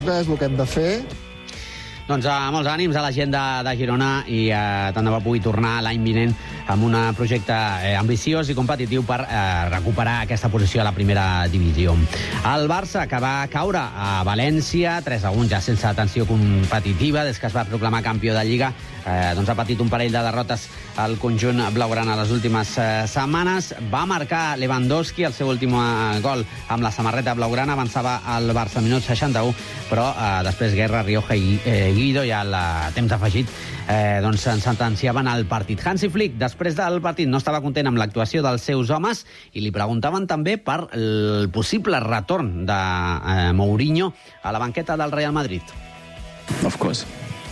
És el que hem de fer. Doncs molts ànims a la gent de Girona i tant de bo pugui tornar l'any vinent amb un projecte ambiciós i competitiu per recuperar aquesta posició a la primera divisió. El Barça, que va caure a València, 3-1, ja sense atenció competitiva, des que es va proclamar campió de Lliga, doncs ha patit un parell de derrotes al conjunt blaugrana les últimes setmanes. Va marcar Lewandowski el seu últim gol amb la samarreta blaugrana, avançava el Barça al minut 61, però després Guerra, Rioja i Guido, ja al temps afegit, doncs en sentenciaven el partit. Hansi Flick, després del partit, no estava content amb l'actuació dels seus homes i li preguntaven també per el possible retorn de Mourinho a la banqueta del Real Madrid. Of course.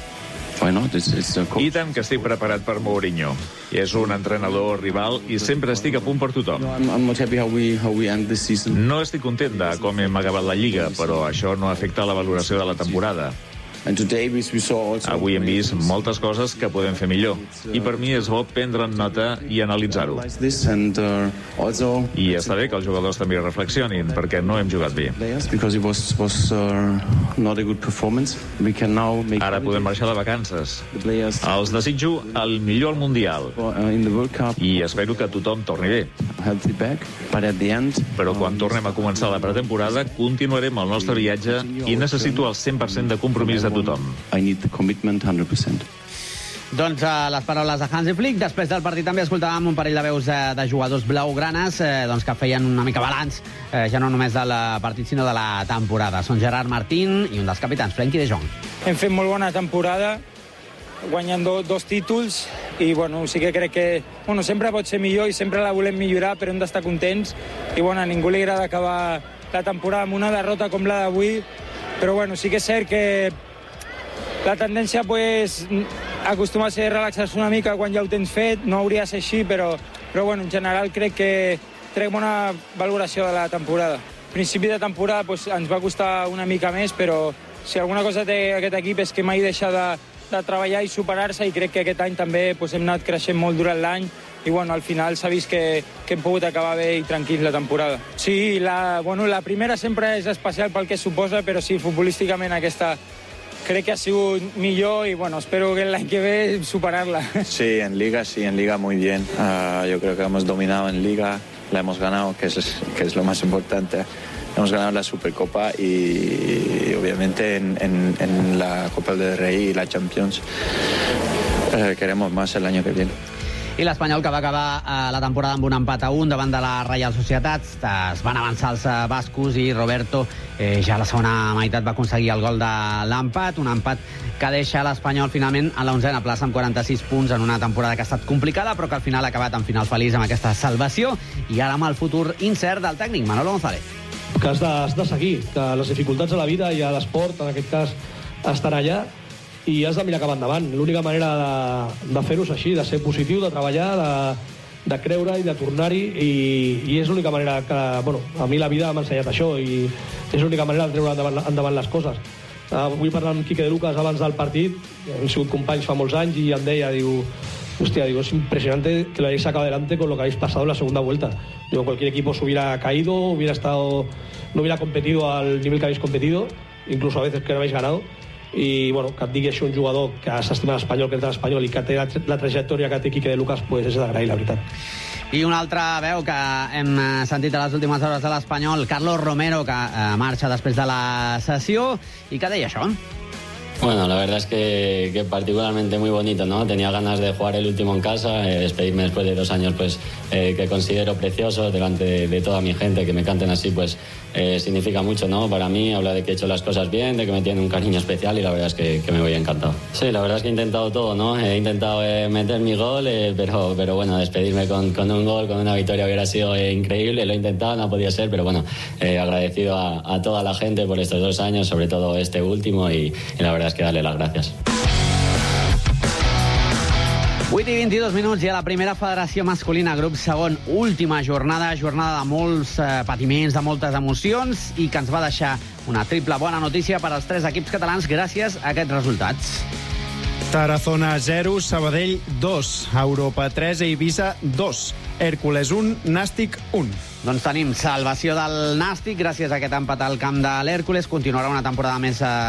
I tant que estic preparat per Mourinho. És un entrenador rival i sempre estic a punt per tothom. No estic content de com hem acabat la Lliga, però això no afecta la valoració de la temporada. Avui hem vist moltes coses que podem fer millor i per mi és bo prendre'n nota i analitzar-ho. I està bé que els jugadors també reflexionin perquè no hem jugat bé. Ara podem marxar de vacances. Els desitjo el millor al Mundial i espero que tothom torni bé. Però quan tornem a començar la pretemporada continuarem el nostre viatge i necessito el 100% de compromís de tothom. Doncs les paraules de Hansi Flick. Després del partit també escoltàvem un parell de veus de jugadors blaugranes doncs que feien una mica balanç, ja no només del partit sinó de la temporada. Són Gerard Martín i un dels capitans, Frenkie de Jong. Hem fet molt bona temporada, guanyant dos títols i sí que crec que sempre pot ser millor i sempre la volem millorar, però hem d'estar contents i a ningú li agrada acabar la temporada amb una derrota com la d'avui, però sí que és cert que la tendència acostuma a ser relaxar-se una mica quan ja ho tens fet, no hauria de ser així, però en general crec que trec bona valoració de la temporada. Al principi de temporada ens va costar una mica més, però si alguna cosa té aquest equip és que mai deixa de treballar i superar-se, i crec que aquest any també hem anat creixent molt durant l'any i al final s'ha vist que hem pogut acabar bé i tranquils la temporada. Sí, la primera sempre és especial pel que suposa, però sí, futbolísticament aquesta crec que ha sigut millor y espero que el año que ve superarla. Sí, en Liga muy bien. Yo creo que hemos dominado en Liga, la hemos ganado, que es lo más importante. Hemos ganado la Supercopa y obviamente en la Copa del Rey y la Champions queremos más el año que viene. I l'Espanyol, que va acabar la temporada amb un empat a 1 davant de la Reial Societat. Es van avançar els bascos i Roberto ja a la segona meitat va aconseguir el gol de l'empat, un empat que deixa l'Espanyol finalment a la 11a plaça amb 46 punts en una temporada que ha estat complicada, però que al final ha acabat en final feliç amb aquesta salvació i ara amb el futur incert del tècnic Manolo González. Que has de seguir, que les dificultats a la vida i a l'esport, en aquest cas, estan allà, i has de mirar cap endavant. L'única manera de fer-ho és així, de ser positiu, de treballar, de creure i de tornar-hi, i és l'única manera que... a mi la vida m'ha ensenyat això, i és l'única manera de treure endavant les coses. Vull parlar amb Quique de Lucas abans del partit, hem sigut companys fa molts anys, i em deia, hostia, es impresionante que lo hayáis sacado adelante con lo que habéis pasado en la segunda vuelta. Cualquier equipo se hubiera caído, no hubiera competido al nivel que habéis competido, incluso a veces que no habéis ganado. I que et digui això un jugador que s'estima l'Espanyol, que és de l'Espanyol i que té la trajectòria que té Quique de Lucas, és d'agrair, la veritat. I una altra veu que hem sentit a les últimes hores de l'Espanyol, Carlos Romero, que marxa després de la sessió i que deia això. Bueno, la verdad es que particularmente muy bonito, ¿no? Tenía ganas de jugar el último en casa, despedirme después de 2 años, que considero preciosos, delante de toda mi gente, que me canten así, significa mucho, ¿no? Para mí, habla de que he hecho las cosas bien, de que me tienen un cariño especial, y la verdad es que me voy encantado. Sí, la verdad es que he intentado todo, ¿no? He intentado meter mi gol, pero despedirme con un gol, con una victoria hubiera sido increíble. Lo he intentado, no ha podido ser, pero agradecido a toda la gente por estos 2 años, sobre todo este último, y la verdad es que darle las gracias. 8 i 22 minuts i a la primera federació masculina, grup segon, última jornada de molts patiments, de moltes emocions, i que ens va deixar una triple bona notícia per als 3 equips catalans gràcies a aquests resultats. Tarazona 0, Sabadell 2, Europa 3, Eivissa 2, Hèrcules 1, Nàstic 1. Doncs tenim salvació del Nàstic gràcies a aquest empat al camp de l'Hèrcules. Continuarà una temporada més